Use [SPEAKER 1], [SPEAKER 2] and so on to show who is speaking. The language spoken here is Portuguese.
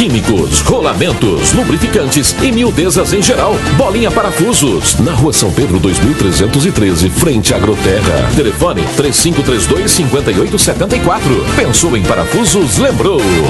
[SPEAKER 1] químicos, rolamentos, lubrificantes e miudezas em geral. Bolinha Parafusos, na Rua São Pedro 2313, frente à Agroterra. Telefone 3532-5874. Pensou em parafusos? Lembrou.